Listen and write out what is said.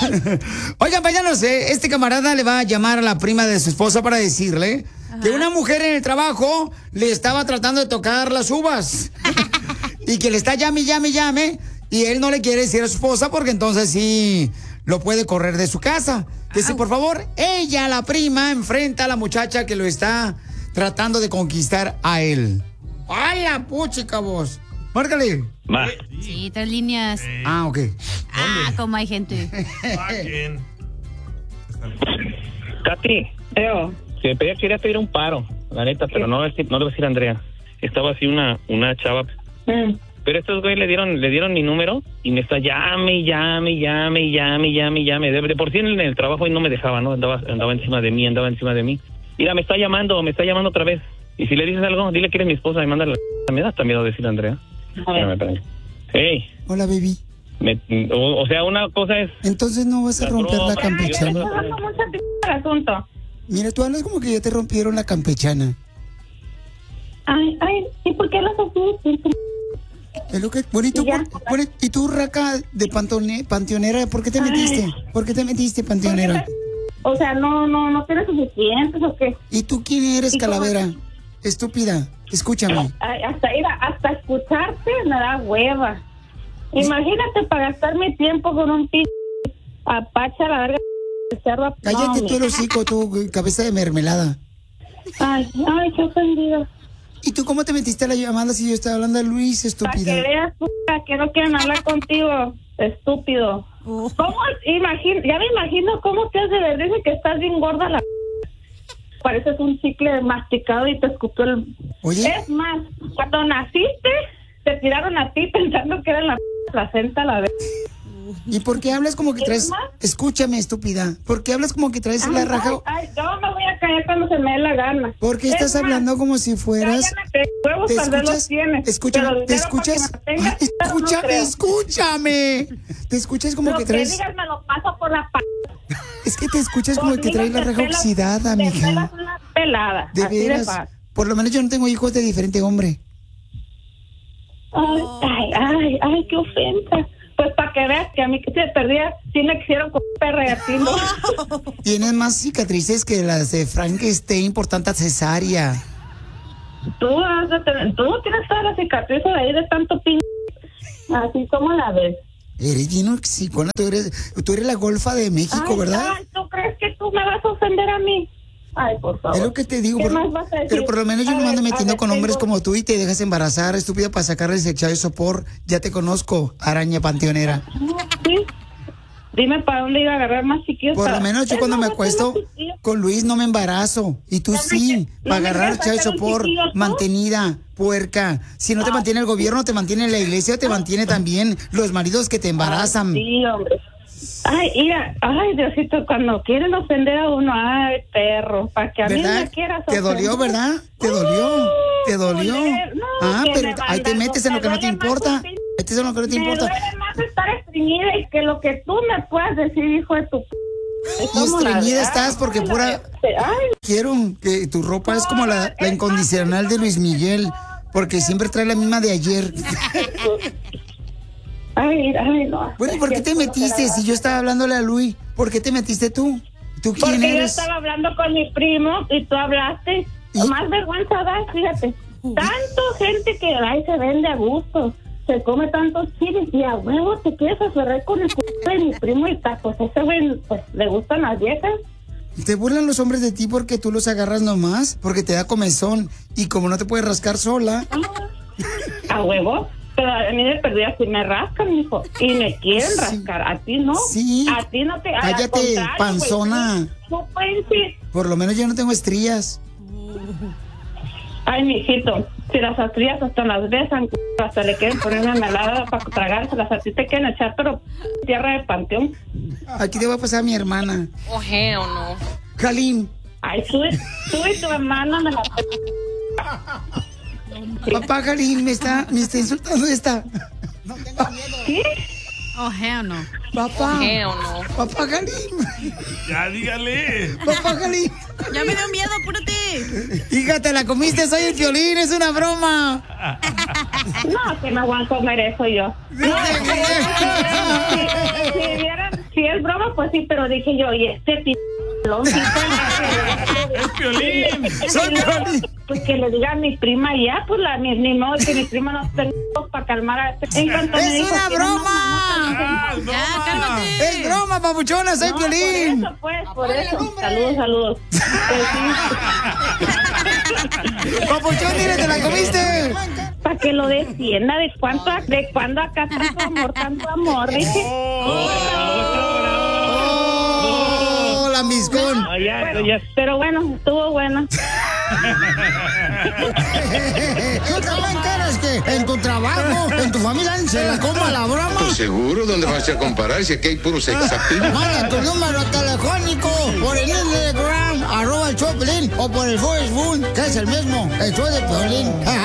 Oigan, paisanos, este camarada le va a llamar a la prima de su esposa para decirle que una mujer en el trabajo le estaba tratando de tocar las uvas. Y que le está llame, y él no le quiere decir a su esposa porque entonces sí lo puede correr de su casa. Que si por favor, ella, la prima, enfrenta a la muchacha que lo está tratando de conquistar a él. ¡Hala, puchica vos! Márcale. Va. Sí, 3 líneas. Ah, ok. Como hay gente. Katy, si me pedía, quería pedir un paro, la neta, pero no le voy a decir a Andrea. Estaba así una chava. Pero estos güeyes le dieron mi número y me está llame. De por sí en el trabajo y no me dejaba, ¿no? Andaba encima de mí. Mira, me está llamando otra vez. Y si le dices algo, dile que eres mi esposa y mándale. Me da hasta miedo decir a Andrea. Espérame. Hey. Hola, baby. O sea, una cosa es... Entonces no vas a romper la campechana. Asunto. Mira, tú hablas como que ya te rompieron la campechana. Ay, ¿y por qué las así? Es lo que... Bueno, ¿y tú, raca de panteonera, por qué te metiste? ¿Por qué te metiste, panteonera? O sea, no tienes suficientes, ¿o qué? ¿Y tú quién eres, calavera? Estúpida, escúchame. Hasta escucharte me da hueva. Imagínate para gastar mi tiempo con un apacha la verga de cerdo. Cállate tú el hocico, tú, cabeza de mermelada. Ay, qué ofendido. ¿Y tú cómo te metiste a la llamada si yo estaba hablando a Luis, estúpida? Para que veas, que no quieren hablar contigo, estúpido. ¿Cómo? Ya me imagino cómo te has de ver. Dice que estás bien gorda la... Pareces un chicle masticado y te escupió el... Oye. Es más, cuando naciste, te tiraron a ti pensando que era la placenta la vez. ¿Y por qué hablas como que traes... Escúchame, estúpida. ¿Por qué hablas como que traes la raja? Yo me voy a callar cuando se me dé la gana. ¿Por qué estás hablando como si fueras... ¿Te escuchas? ¿Te escuchas? Escúchame. ¿Te escuchas como que traes... Lo que digas me lo paso por la Es que te escuchas como que traes la raja oxidada, mija. Te pelas una pelada. De veras. Por lo menos yo no tengo hijos de diferente hombre. Ay, qué ofensa. Pues para que veas que a mí que se perdía, sí me quisieron con perreatino. Tienes más cicatrices que las de Frankenstein por tanta cesárea. Tú tienes todas las cicatrices ahí de tanto así como la ves. Eres bien oxicona, tú eres la golfa de México, ¿verdad? ¿Tú crees que tú me vas a ofender a mí? Ay, por favor. Es lo que te digo, pero por lo menos yo no me ando metiendo con hombres como tú y te dejas embarazar, estúpida, para sacarles el chavo de sopor. Ya te conozco, araña panteonera. Sí. Dime para dónde iba a agarrar más chiquillos. Por lo menos yo cuando me acuesto con Luis no me embarazo. Y tú sí, para agarrar chavo de sopor, mantenida, puerca. Si no te mantiene el gobierno, te mantiene la iglesia, te mantiene también los maridos que te embarazan. Sí, hombre. Diosito, cuando quieren ofender a uno, perro, para que a mí me quieras ofender. ¿Te dolió, verdad? ¿Te dolió? Pero ahí te metes en lo que no te importa. Metes en lo que no te importa. Me duele más estar estreñida y que lo que tú me puedas decir, hijo de tu... Y estreñida estás porque pura... Quiero que tu ropa es como la incondicional de Luis Miguel, porque siempre trae la misma de ayer. No. Bueno, ¿y por qué te metiste? Si yo estaba hablándole a Luis, ¿por qué te metiste tú? ¿Tú quién eres? Porque yo estaba hablando con mi primo y tú hablaste. Más vergüenza da, fíjate. Tanto gente que se vende a gusto, se come tantos chiles y a huevo te quieres aferrar con el de mi primo y pues ese güey pues le gustan las viejas. ¿Te burlan los hombres de ti porque tú los agarras nomás? Porque te da comezón y como no te puedes rascar sola. A huevo. Pero a mí de perdida si me rascan, mijo. Y me quieren rascar. A ti no. Sí. A ti no te... Cállate, panzona. No pueden decir. Por lo menos yo no tengo estrías. Ay, mijito. Si las estrías hasta las besan, hasta le quieren poner una melada para tragárselas. A ti te quieren echar, pero tierra de panteón. Aquí te va a pasar a mi hermana. Oh, hell no. Jalín. Ay, tú y tu hermana me la... Papá Jalín me está insultando esta. No tengo miedo. ¿Qué? Oh, hell no. Papá. Hell no. Papá Kalim. Ya, dígale. Papá Kalim. Ya me dio miedo, apúrate. Hija, te la comiste, soy el Piolín, es una broma. No, que no van a comer eso yo. No, si es broma, pues sí, pero dije yo, y este ¡Es Piolín! ¡Soy Piolín! Pues que le diga a mi prima ya, pues ni modo que mi prima no tenga para calmar a este. En cuanto me ¡Es dijo una que broma! Ya, cálmate. ¡Es broma, papuchona! ¡Soy Piolín! Por eso. Saludos. Papuchón, dile, ¿te la comiste? Para que lo descienda de cuándo acá tanto amor, dije. ¡Oh, la miscón! Pero bueno, estuvo buena. ¿Tú también quieres que en tu trabajo, en tu familia, se la coma la broma? Pues seguro, ¿dónde vas a comparar si aquí hay puros sexapil? Manda tu número telefónico por el Instagram, @el show de Piolín, o por el Facebook, que es el mismo, el show de Piolín.